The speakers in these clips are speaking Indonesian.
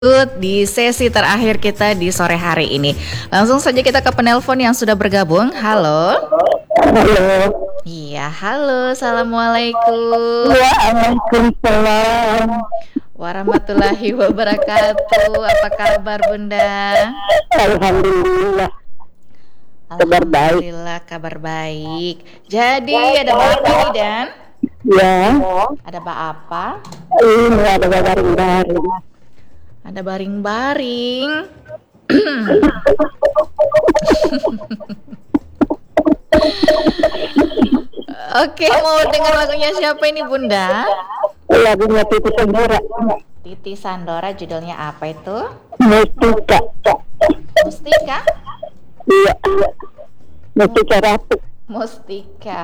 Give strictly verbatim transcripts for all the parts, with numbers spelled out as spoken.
Di sesi terakhir kita di sore hari ini. Langsung saja kita ke penelpon yang sudah bergabung. Halo. Halo. Iya, halo. Assalamualaikum. Waalaikumsalam warahmatullahi wabarakatuh. Apa kabar, Bunda? Alhamdulillah. Kabar baik. Alhamdulillah, kabar baik. Jadi ada apa nih, Dan? Ya. Ada apa? Ini ada baring-baring. Ada baring-baring. Oke, mau dengar lagunya siapa ini, Bunda? Lagunya Titi Sandora. Titi Sandora, judulnya apa itu? Mustika. Mustika? Iya. Mustika Ratu. Mustika.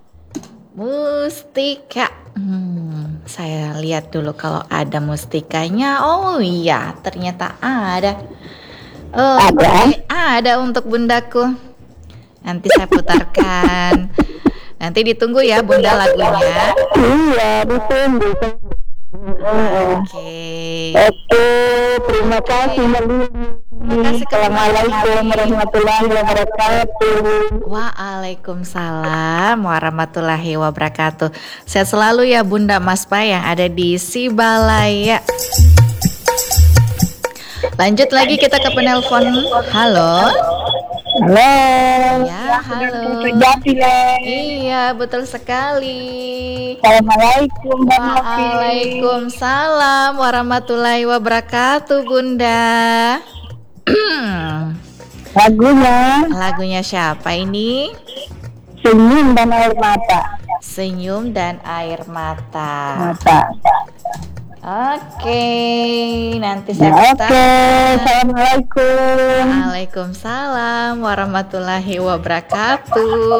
Mustika. Hmm, saya lihat dulu kalau ada mustikanya. Oh iya, ternyata ada. Oh, Ada? oke, ada untuk bundaku. Nanti saya putarkan. Nanti ditunggu ya, Bunda, lagunya. Iya, ditunggu. Oke. Oke, terima kasih. kasih. Assalamualaikum warahmatullahi wabarakatuh. Waalaikumsalam warahmatullahi wabarakatuh. Sehat selalu ya Bunda Maspa yang ada di Sibalaya. Lanjut lagi kita ke penelpon. Halo. Halo. Ya, halo. Iya, betul sekali. Assalamualaikum. Waalaikumsalam warahmatullahi wabarakatuh, Bunda. Lagunya Lagunya siapa ini? Senyum dan Air Mata. Senyum dan Air Mata. Mata. Oke, nanti Ya, saya oke. putar. Assalamualaikum. Waalaikumsalam warahmatullahi wabarakatuh.